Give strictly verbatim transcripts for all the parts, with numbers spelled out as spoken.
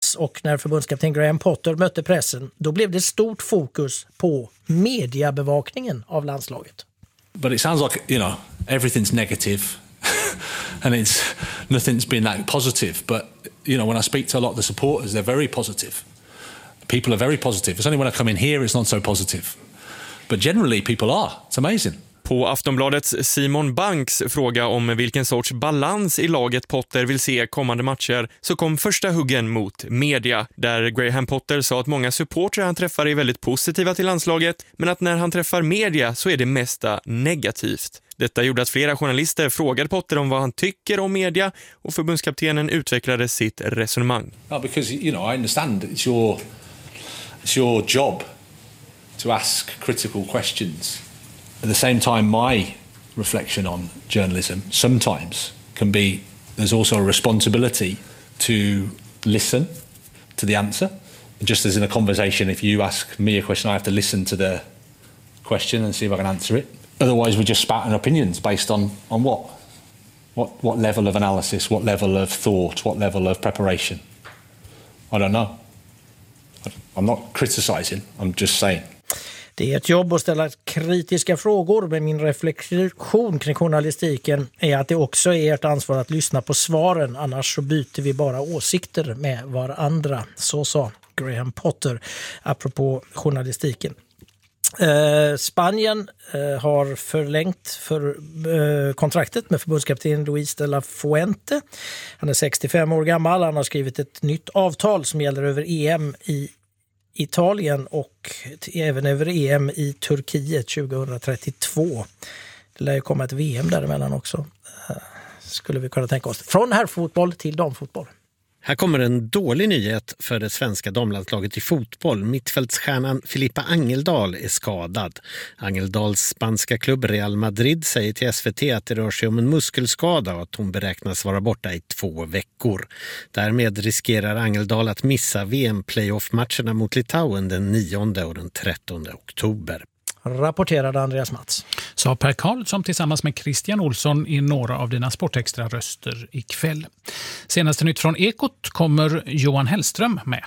plats och när förbundskapten Graham Potter mötte pressen, då blev det stort fokus på mediebevakningen av landslaget. But it sounds like, you know, everything's negative and it's nothing's been that positive. But, you know, when I speak to a lot of the supporters, they're very positive. People are very positive. It's only when I come in here it's not so positive. But generally people are. It's amazing. På Aftonbladets Simon Banks fråga om vilken sorts balans i laget Potter vill se kommande matcher så kom första huggen mot media, där Graham Potter sa att många supportrar han träffar är väldigt positiva till landslaget, men att när han träffar media så är det mesta negativt. Detta gjorde att flera journalister frågade Potter om vad han tycker om media, och förbundskaptenen utvecklade sitt resonemang. Oh, because, you know, I understand it's your, it's your job to ask critical questions. At the same time, my reflection on journalism sometimes can be there's also a responsibility to listen to the answer. Just as in a conversation, if you ask me a question, I have to listen to the question and see if I can answer it. Otherwise, we're just spouting opinions based on, on what? What what level of analysis, what level of thought, what level of preparation? I don't know. I'm not criticising, I'm just saying. Det är ett jobb att ställa kritiska frågor, men min reflektion kring journalistiken är att det också är ert ansvar att lyssna på svaren, annars så byter vi bara åsikter med varandra. Så sa Graham Potter apropå journalistiken. Eh, Spanien eh, har förlängt för, eh, kontraktet med förbundskapten Luis de la Fuente. Han är sextiofem år gammal, han har skrivit ett nytt avtal som gäller över E M i Italien och även över E M i Turkiet tjugohundratrettiotvå. Det lär ju komma ett V M däremellan också, skulle vi kunna tänka oss. Från herrfotboll till damfotboll. Här kommer en dålig nyhet för det svenska damlandslaget i fotboll. Mittfältsstjärnan Filippa Angeldal är skadad. Angeldals spanska klubb Real Madrid säger till S V T att det rör sig om en muskelskada och att hon beräknas vara borta i två veckor. Därmed riskerar Angeldal att missa V M-playoff-matcherna mot Litauen den nionde och den trettonde oktober. Rapporterade Andreas Mats. Sa Per Karlsson tillsammans med Christian Olsson i några av dina sportextra röster ikväll. Senaste nytt från Ekot kommer Johan Hellström med.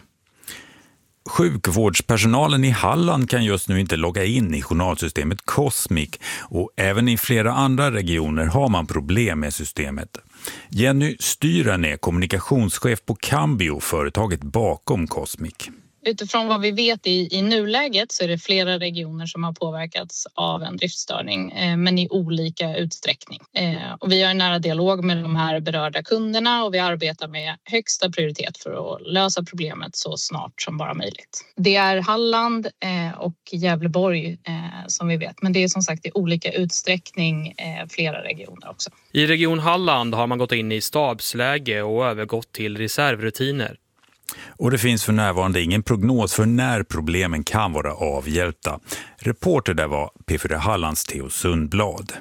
Sjukvårdspersonalen i Halland kan just nu inte logga in i journalsystemet Cosmic, och även i flera andra regioner har man problem med systemet. Jenny Styren är kommunikationschef på Cambio, företaget bakom Cosmic. Utifrån vad vi vet i, i nuläget så är det flera regioner som har påverkats av en driftstörning, eh, men i olika utsträckning. Eh, och vi har en nära dialog med de här berörda kunderna och vi arbetar med högsta prioritet för att lösa problemet så snart som bara möjligt. Det är Halland eh, och Gävleborg eh, som vi vet, men det är som sagt i olika utsträckning eh, flera regioner också. I region Halland har man gått in i stabsläge och övergått till reservrutiner. Och det finns för närvarande ingen prognos för när problemen kan vara avhjälpta. Reporter där var P fyra Hallands Theo Sundblad.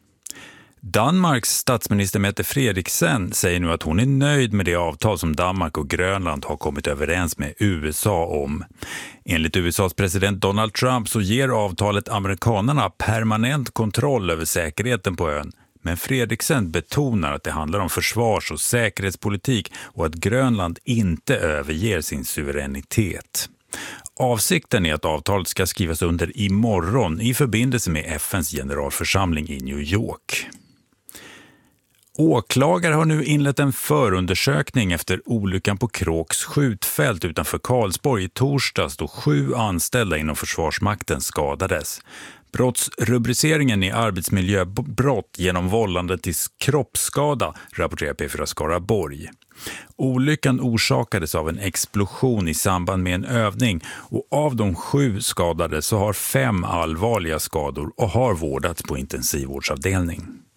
Danmarks statsminister Mette Frederiksen säger nu att hon är nöjd med det avtal som Danmark och Grönland har kommit överens med U S A om. Enligt U S A:s president Donald Trump så ger avtalet amerikanerna permanent kontroll över säkerheten på ön. Men Fredriksen betonar att det handlar om försvars- och säkerhetspolitik och att Grönland inte överger sin suveränitet. Avsikten är att avtalet ska skrivas under imorgon i förbindelse med F N:s generalförsamling i New York. Åklagare har nu inlett en förundersökning efter olyckan på Kråks skjutfält utanför Karlsborg i torsdags då sju anställda inom Försvarsmakten skadades. Brottsrubriceringen är arbetsmiljöbrott genom vållande till kroppsskada, rapporterar P fyra Skaraborg. Olyckan orsakades av en explosion i samband med en övning och av de sju skadade så har fem allvarliga skador och har vårdats på intensivvårdsavdelning.